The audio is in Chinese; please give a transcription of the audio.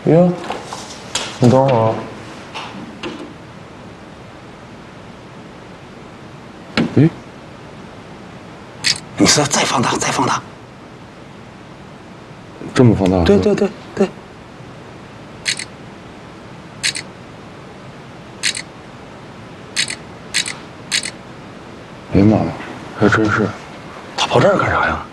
哟，你等会儿啊。咦， 你再放大，再放大。 这么放大？ 对对对对。 哎呀妈呀，还真是。 他跑这儿干啥呀？